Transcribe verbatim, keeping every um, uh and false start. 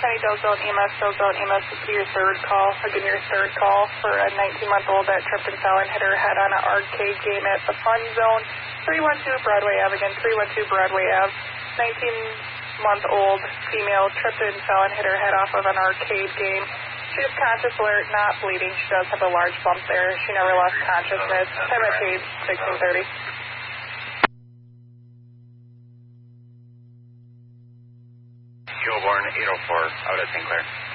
County Dillsville and E M S, Dillsville and E M S, this will be your third call, again your third call for a nineteen-month-old that tripped and fell and hit her head on an arcade game at the Fun Zone, three one two Broadway Ave, again, three one two Broadway Ave, nineteen-month-old female tripped and fell and hit her head off of an arcade game. She is conscious, alert, not bleeding. She does have a large bump there. She never lost consciousness. Time of page sixteen thirty. Kilborn eight oh four, out at Saint Clair.